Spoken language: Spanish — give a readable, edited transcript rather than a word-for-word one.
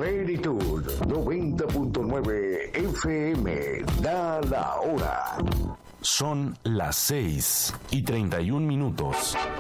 Plenitud 90.9 FM. Da la hora. Son las 6:31.